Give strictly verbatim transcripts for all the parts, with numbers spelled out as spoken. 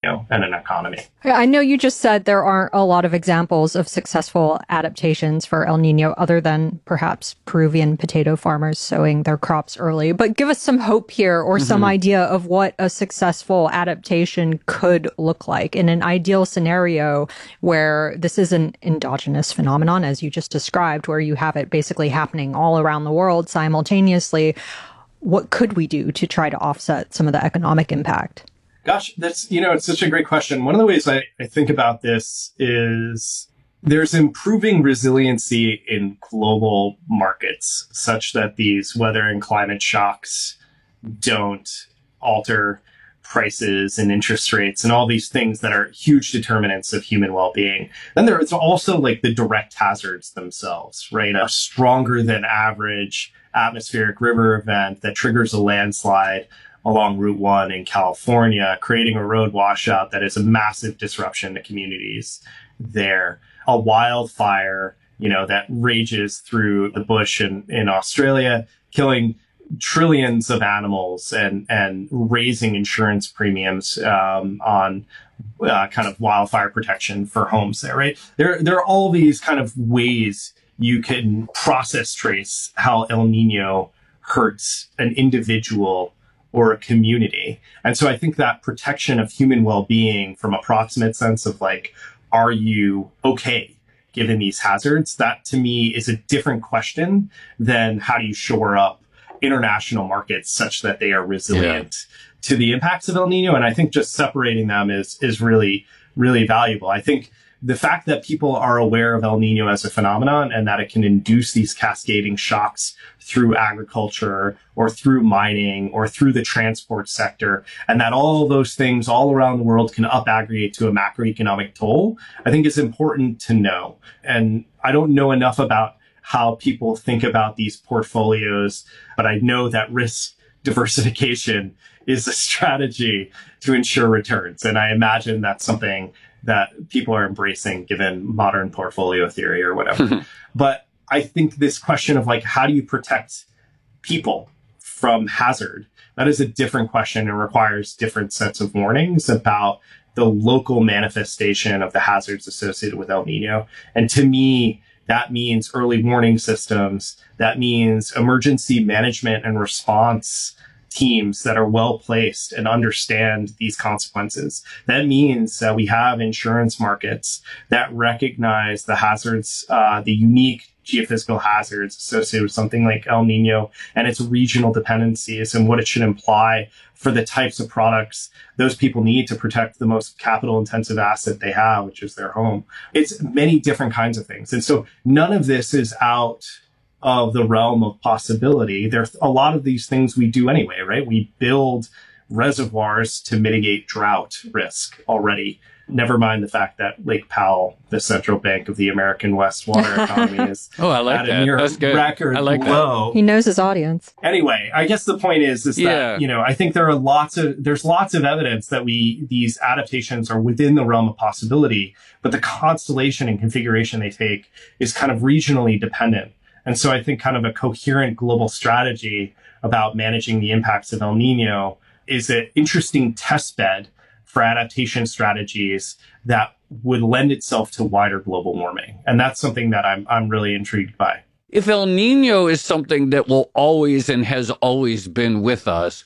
Nino and an economy. I know you just said there aren't a lot of examples of successful adaptations for El Nino other than perhaps Peruvian potato farmers sowing their crops early. But give us some hope here or mm-hmm. some idea of what a successful adaptation could look like in an ideal scenario where this is an endogenous phenomenon, as you just described, where you have it basically happening all around the world simultaneously. What could we do to try to offset some of the economic impact? Gosh, that's, you know, it's such a great question. One of the ways I, I think about this is there's improving resiliency in global markets such that these weather and climate shocks don't alter prices and interest rates and all these things that are huge determinants of human well-being. Then there's also like the direct hazards themselves, right? A stronger than average atmospheric river event that triggers a landslide along Route one in California, creating a road washout that is a massive disruption to communities there. A wildfire, you know, that rages through the bush in, in Australia, killing trillions of animals and, and raising insurance premiums um, on uh, kind of wildfire protection for homes there, right? There, there are all these kind of ways you can process trace how El Nino hurts an individual or a community. And so I think that protection of human well-being from a proximate sense of like, are you okay given these hazards? That to me is a different question than how do you shore up international markets such that they are resilient yeah. to the impacts of El Nino. And I think just separating them is, is really, really valuable. I think the fact that people are aware of El Nino as a phenomenon and that it can induce these cascading shocks through agriculture or through mining or through the transport sector, and that all those things all around the world can up aggregate to a macroeconomic toll, I think is important to know. And I don't know enough about how people think about these portfolios, but I know that risk diversification is a strategy to ensure returns. And I imagine that's something that people are embracing given modern portfolio theory or whatever. But I think this question of like, how do you protect people from hazard? That is a different question and requires different sets of warnings about the local manifestation of the hazards associated with El Nino. And to me, that means early warning systems. That means emergency management and response teams that are well placed and understand these consequences. That means that we have insurance markets that recognize the hazards, uh, the unique geophysical hazards associated with something like El Nino and its regional dependencies and what it should imply for the types of products those people need to protect the most capital intensive asset they have, which is their home. It's many different kinds of things. And so none of this is out of the realm of possibility. There's a lot of these things we do anyway, right? We build reservoirs to mitigate drought risk already. Never mind the fact that Lake Powell, the central bank of the American West water economy, is oh, I like at that. a near That's good. record I like low. That. He knows his audience. Anyway, I guess the point is, is that, yeah. you know, I think there are lots of, there's lots of evidence that we, these adaptations are within the realm of possibility, but the constellation and configuration they take is kind of regionally dependent. And so I think kind of a coherent global strategy about managing the impacts of El Nino is an interesting test bed for adaptation strategies that would lend itself to wider global warming. And that's something that I'm I'm really intrigued by. If El Nino is something that will always and has always been with us,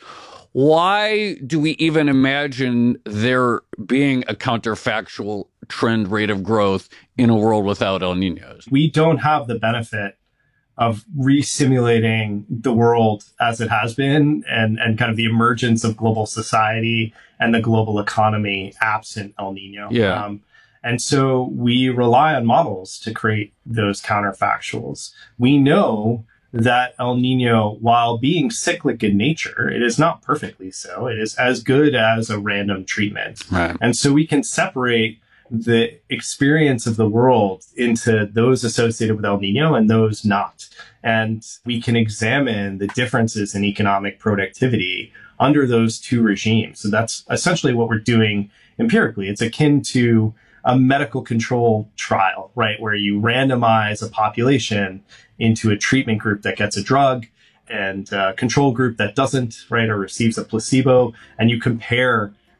why do we even imagine there being a counterfactual trend rate of growth in a world without El Ninos? We don't have the benefit of re-simulating the world as it has been and, and kind of the emergence of global society and the global economy absent El Nino. Yeah. Um, and so we rely on models to create those counterfactuals. We know that El Nino, while being cyclic in nature, it is not perfectly so. It is as good as a random treatment. Right. And so we can separate the experience of the world into those associated with El Nino and those not. And we can examine the differences in economic productivity under those two regimes. So that's essentially what we're doing empirically. It's akin to a medical control trial, right? Where you randomize a population into a treatment group that gets a drug and a control group that doesn't, right? Or receives a placebo. And you compare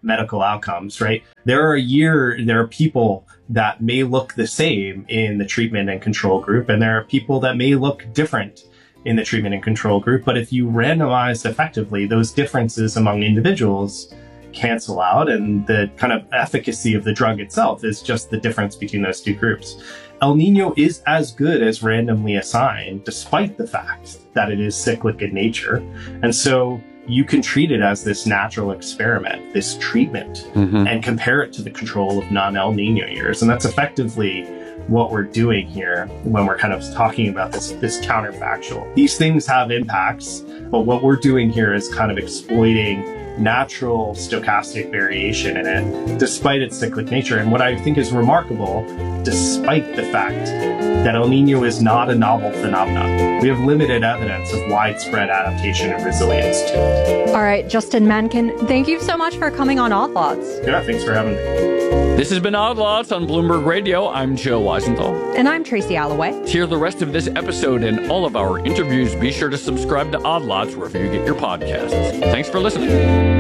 medical outcomes, right? There are a year, there are people that may look the same in the treatment and control group, and there are people that may look different in the treatment and control group. But if you randomize effectively, those differences among individuals cancel out, and the kind of efficacy of the drug itself is just the difference between those two groups. El Nino is as good as randomly assigned, despite the fact that it is cyclic in nature. And so you can treat it as this natural experiment, this treatment, mm-hmm. and compare it to the control of non-El Nino years. And that's effectively what we're doing here when we're kind of talking about this, this counterfactual. These things have impacts, but what we're doing here is kind of exploiting natural stochastic variation in it, despite its cyclic nature. And what I think is remarkable, despite the fact that El Nino is not a novel phenomenon, we have limited evidence of widespread adaptation and resilience to it. All right, Justin Mankin, thank you so much for coming on Odd Lots. Yeah, thanks for having me. This has been Odd Lots on Bloomberg Radio. I'm Joe Weisenthal. And I'm Tracy Alloway. To hear the rest of this episode and all of our interviews, be sure to subscribe to Odd Lots wherever you get your podcasts. Thanks for listening.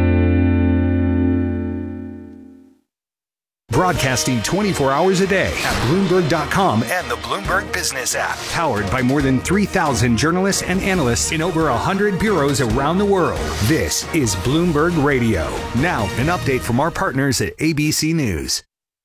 Broadcasting twenty-four hours a day at Bloomberg dot com and the Bloomberg Business app. Powered by more than three thousand journalists and analysts in over one hundred bureaus around the world. This is Bloomberg Radio. Now, an update from our partners at A B C News.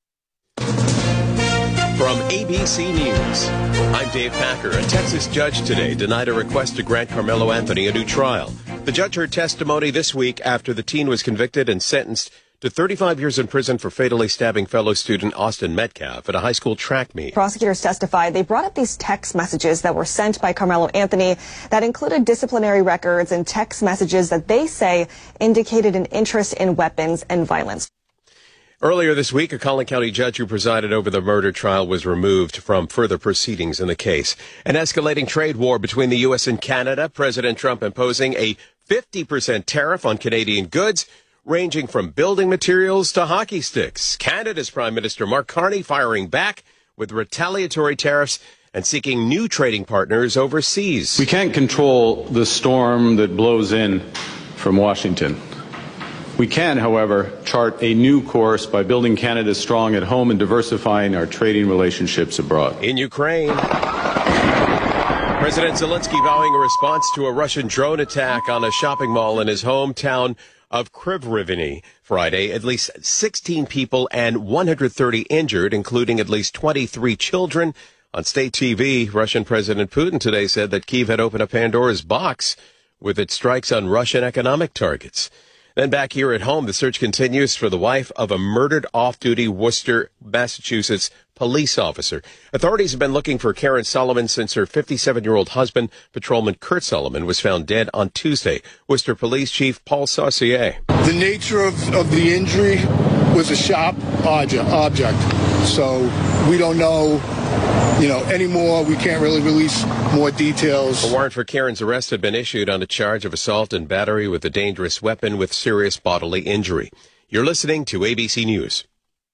From A B C News, I'm Dave Packer. A Texas judge today denied a request to grant Carmelo Anthony a new trial. The judge heard testimony this week after the teen was convicted and sentenced to thirty-five years in prison for fatally stabbing fellow student Austin Metcalf at a high school track meet. Prosecutors testified they brought up these text messages that were sent by Carmelo Anthony that included disciplinary records and text messages that they say indicated an interest in weapons and violence. Earlier this week, a Collin County judge who presided over the murder trial was removed from further proceedings in the case. An escalating trade war between the U S and Canada, President Trump imposing a fifty percent tariff on Canadian goods, ranging from building materials to hockey sticks. Canada's Prime Minister Mark Carney firing back with retaliatory tariffs and seeking new trading partners overseas. We can't control the storm that blows in from Washington. We can, however, chart a new course by building Canada strong at home and diversifying our trading relationships abroad. In Ukraine, President Zelensky vowing a response to a Russian drone attack on a shopping mall in his hometown of Kryvyi Friday. At least sixteen people and one hundred thirty injured, including at least twenty-three children. On state T V, Russian President Putin today said that Kyiv had opened a Pandora's box with its strikes on Russian economic targets. Then back here at home, the search continues for the wife of a murdered off-duty Worcester, Massachusetts police officer. Authorities have been looking for Karen Solomon since her fifty-seven-year-old husband, Patrolman Kurt Solomon, was found dead on Tuesday. Worcester Police Chief Paul Saucier. The nature of, of the injury was a sharp object, object, so we don't know, you know, anymore. We can't really release more details. A warrant for Karen's arrest had been issued on a charge of assault and battery with a dangerous weapon with serious bodily injury. You're listening to A B C News.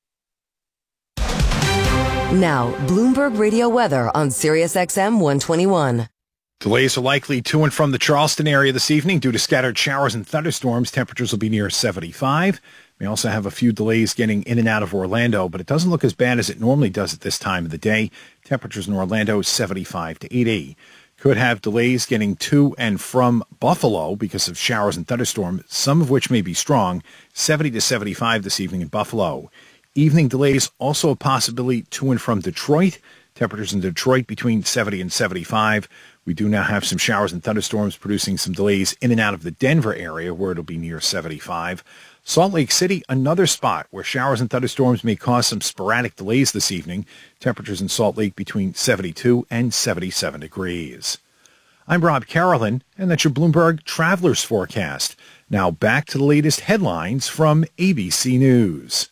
Now, Bloomberg Radio weather on Sirius X M one twenty-one. Delays are likely to and from the Charleston area this evening due to scattered showers and thunderstorms. Temperatures will be near seventy-five. We also have a few delays getting in and out of Orlando, but it doesn't look as bad as it normally does at this time of the day. Temperatures in Orlando seventy-five to eighty. Could have delays getting to and from Buffalo because of showers and thunderstorms, some of which may be strong. seventy to seventy-five this evening in Buffalo. Evening delays also a possibility to and from Detroit. Temperatures in Detroit between seventy and seventy-five. We do now have some showers and thunderstorms producing some delays in and out of the Denver area where it'll be near seventy-five. Salt Lake City, another spot where showers and thunderstorms may cause some sporadic delays this evening. Temperatures in Salt Lake between seventy-two and seventy-seven degrees. I'm Rob Carolyn, and that's your Bloomberg Travelers Forecast. Now back to the latest headlines from A B C News.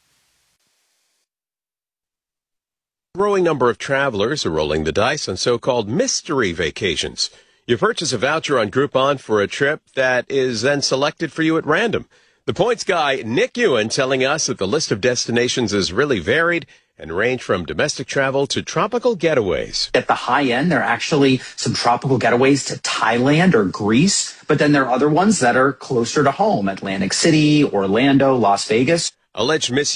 A growing number of travelers are rolling the dice on so-called mystery vacations. You purchase a voucher on Groupon for a trip that is then selected for you at random. The points guy, Nick Ewan, telling us that the list of destinations is really varied and range from domestic travel to tropical getaways. At the high end, there are actually some tropical getaways to Thailand or Greece, but then there are other ones that are closer to home, Atlantic City, Orlando, Las Vegas. Alleged misuse